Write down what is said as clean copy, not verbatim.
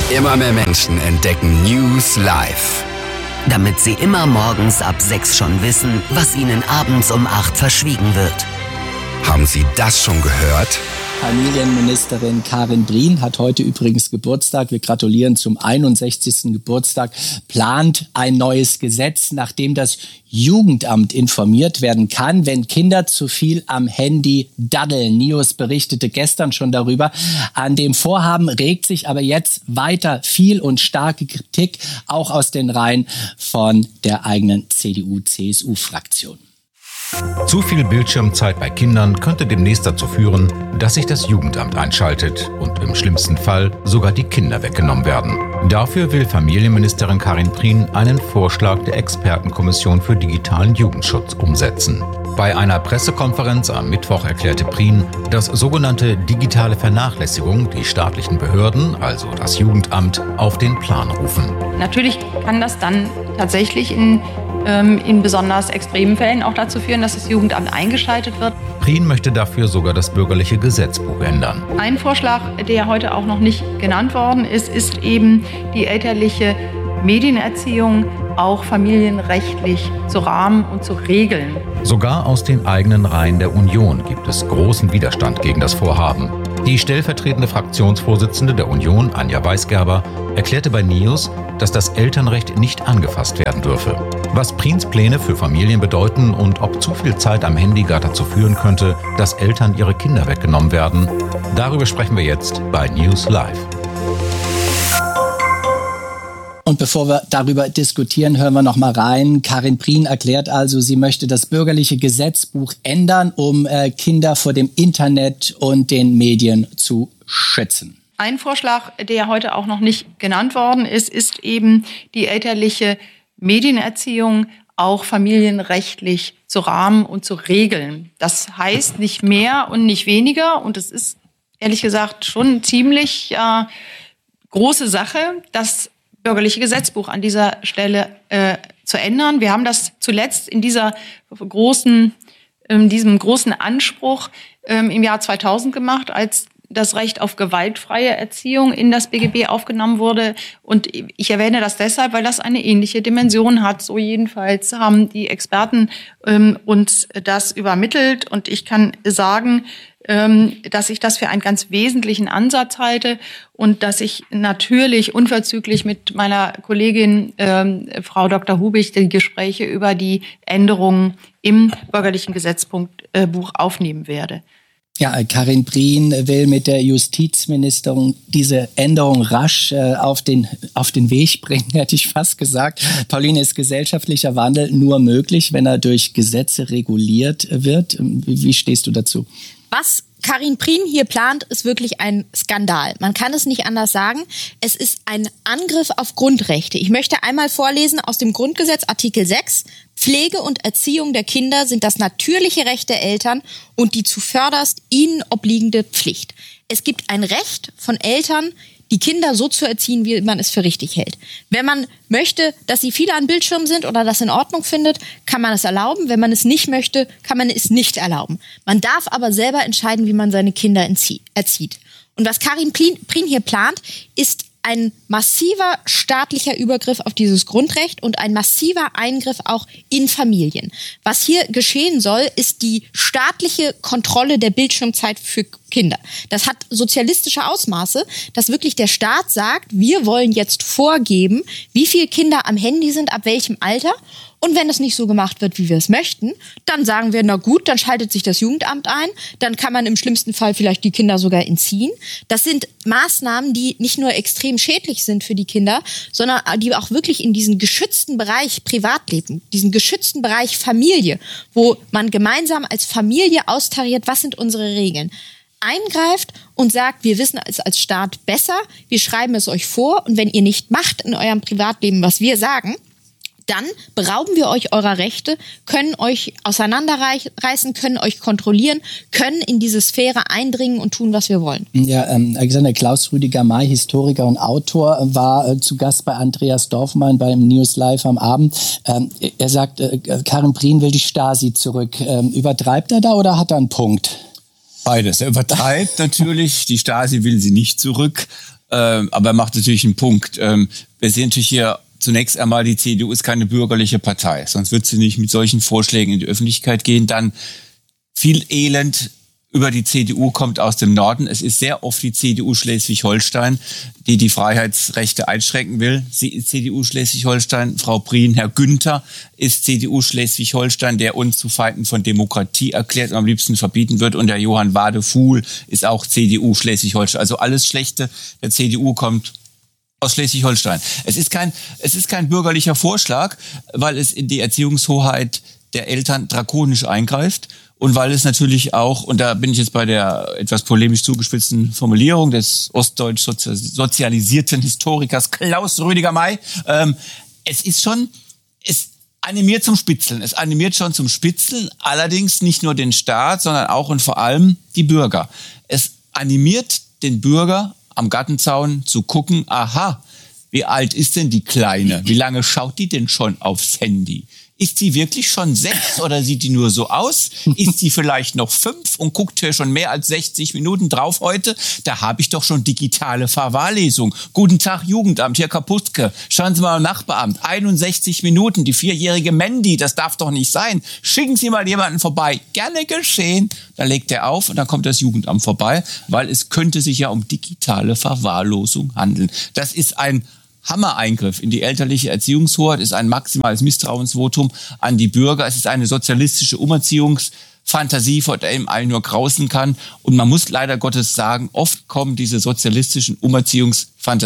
Immer mehr Menschen entdecken News Live. Damit sie immer morgens ab 6 schon wissen, was ihnen abends um 8 verschwiegen wird. Haben Sie das schon gehört? Familienministerin Karin Prien hat heute übrigens Geburtstag. Wir gratulieren zum 61. Geburtstag. Plant ein neues Gesetz, nachdem das Jugendamt informiert werden kann, wenn Kinder zu viel am Handy daddeln. NIOS berichtete gestern schon darüber. An dem Vorhaben regt sich aber jetzt weiter viel und starke Kritik, auch aus den Reihen von der eigenen CDU-CSU-Fraktion. Zu viel Bildschirmzeit bei Kindern könnte demnächst dazu führen, dass sich das Jugendamt einschaltet und im schlimmsten Fall sogar die Kinder weggenommen werden. Dafür will Familienministerin Karin Prien einen Vorschlag der Expertenkommission für digitalen Jugendschutz umsetzen. Bei einer Pressekonferenz am Mittwoch erklärte Prien, dass sogenannte digitale Vernachlässigung die staatlichen Behörden, also das Jugendamt, auf den Plan rufen. Natürlich kann das dann tatsächlich in besonders extremen Fällen auch dazu führen, dass das Jugendamt eingeschaltet wird. Prien möchte dafür sogar das bürgerliche Gesetzbuch ändern. Ein Vorschlag, der heute auch noch nicht genannt worden ist, ist eben die elterliche Medienerziehung auch familienrechtlich zu rahmen und zu regeln. Sogar aus den eigenen Reihen der Union gibt es großen Widerstand gegen das Vorhaben. Die stellvertretende Fraktionsvorsitzende der Union, Anja Weisgerber, erklärte bei NIOS, dass das Elternrecht nicht angefasst werden dürfe. Was Priens Pläne für Familien bedeuten und ob zu viel Zeit am Handy gar dazu führen könnte, dass Eltern ihre Kinder weggenommen werden, darüber sprechen wir jetzt bei NIOS Live. Und bevor wir darüber diskutieren, hören wir noch mal rein. Karin Prien erklärt also, sie möchte das bürgerliche Gesetzbuch ändern, um Kinder vor dem Internet und den Medien zu schützen. Ein Vorschlag, der heute auch noch nicht genannt worden ist, ist eben die elterliche Medienerziehung auch familienrechtlich zu rahmen und zu regeln. Das heißt nicht mehr und nicht weniger. Und es ist ehrlich gesagt schon ziemlich große Sache, das bürgerliche Gesetzbuch an dieser Stelle zu ändern. Wir haben das zuletzt in diesem großen Anspruch im Jahr 2000 gemacht, als das Recht auf gewaltfreie Erziehung in das BGB aufgenommen wurde. Und ich erwähne das deshalb, weil das eine ähnliche Dimension hat. So jedenfalls haben die Experten uns das übermittelt. Und ich kann sagen, dass ich das für einen ganz wesentlichen Ansatz halte und dass ich natürlich unverzüglich mit meiner Kollegin Frau Dr. Hubig die Gespräche über die Änderungen im bürgerlichen Gesetzbuch aufnehmen werde. Ja, Karin Prien will mit der Justizministerin diese Änderung rasch auf den Weg bringen, hätte ich fast gesagt. Pauline, ist gesellschaftlicher Wandel nur möglich, wenn er durch Gesetze reguliert wird? Wie stehst du dazu? Was Karin Prien hier plant, ist wirklich ein Skandal. Man kann es nicht anders sagen. Es ist ein Angriff auf Grundrechte. Ich möchte einmal vorlesen aus dem Grundgesetz, Artikel 6. Pflege und Erziehung der Kinder sind das natürliche Recht der Eltern und die zuvörderst ihnen obliegende Pflicht. Es gibt ein Recht von Eltern, die Kinder so zu erziehen, wie man es für richtig hält. Wenn man möchte, dass sie viel an Bildschirmen sind oder das in Ordnung findet, kann man es erlauben. Wenn man es nicht möchte, kann man es nicht erlauben. Man darf aber selber entscheiden, wie man seine Kinder erzieht. Und was Karin Prien hier plant, ist ein massiver staatlicher Übergriff auf dieses Grundrecht und ein massiver Eingriff auch in Familien. Was hier geschehen soll, ist die staatliche Kontrolle der Bildschirmzeit für Kinder. Das hat sozialistische Ausmaße, dass wirklich der Staat sagt, wir wollen jetzt vorgeben, wie viele Kinder am Handy sind, ab welchem Alter. Und wenn es nicht so gemacht wird, wie wir es möchten, dann sagen wir, na gut, dann schaltet sich das Jugendamt ein, dann kann man im schlimmsten Fall vielleicht die Kinder sogar entziehen. Das sind Maßnahmen, die nicht nur extrem schädlich sind für die Kinder, sondern die auch wirklich in diesen geschützten Bereich Privatleben, diesen geschützten Bereich Familie, wo man gemeinsam als Familie austariert, was sind unsere Regeln, eingreift und sagt, wir wissen es als Staat besser, wir schreiben es euch vor und wenn ihr nicht macht in eurem Privatleben, was wir sagen, dann berauben wir euch eurer Rechte, können euch auseinanderreißen, können euch kontrollieren, können in diese Sphäre eindringen und tun, was wir wollen. Ja, Alexander Klaus Rüdiger May, Historiker und Autor, war zu Gast bei Andreas Dorfmann beim News Live am Abend. Er sagt, Karin Prien will die Stasi zurück. Übertreibt er da oder hat er einen Punkt? Beides. Er übertreibt natürlich. Die Stasi will sie nicht zurück. aber er macht natürlich einen Punkt. Wir sehen natürlich hier zunächst einmal, die CDU ist keine bürgerliche Partei, sonst wird sie nicht mit solchen Vorschlägen in die Öffentlichkeit gehen. Dann viel Elend über die CDU kommt aus dem Norden. Es ist sehr oft die CDU Schleswig-Holstein, die die Freiheitsrechte einschränken will. Sie ist CDU Schleswig-Holstein. Frau Prien, Herr Günther ist CDU Schleswig-Holstein, der uns zu Feinden von Demokratie erklärt und am liebsten verbieten wird. Und der Johann Wadefuhl ist auch CDU Schleswig-Holstein. Also alles Schlechte der CDU kommt aus Schleswig-Holstein. Es ist kein bürgerlicher Vorschlag, weil es in die Erziehungshoheit der Eltern drakonisch eingreift. Und weil es natürlich auch, und da bin ich jetzt bei der etwas polemisch zugespitzten Formulierung des ostdeutsch sozialisierten Historikers Klaus Rüdiger May, es animiert zum Spitzeln. Es animiert schon zum Spitzeln, allerdings nicht nur den Staat, sondern auch und vor allem die Bürger. Es animiert den Bürger am Gartenzaun zu gucken, aha, wie alt ist denn die Kleine? Wie lange schaut die denn schon aufs Handy? Ist sie wirklich schon 6 oder sieht die nur so aus? Ist sie vielleicht noch 5 und guckt hier schon mehr als 60 Minuten drauf heute? Da habe ich doch schon digitale Verwahrlesung. Guten Tag, Jugendamt, hier Kapustke. Schauen Sie mal, Nachbaramt, 61 Minuten, die 4-jährige Mandy, das darf doch nicht sein. Schicken Sie mal jemanden vorbei. Gerne geschehen. Dann legt er auf und dann kommt das Jugendamt vorbei, weil es könnte sich ja um digitale Verwahrlosung handeln. Das ist ein Hammereingriff in die elterliche Erziehungshoheit, ist ein maximales Misstrauensvotum an die Bürger. Es ist eine sozialistische Umerziehungsfantasie, vor der ihm allen nur grausen kann. Und man muss leider Gottes sagen, oft kommen diese sozialistischen Umerziehungsfantasien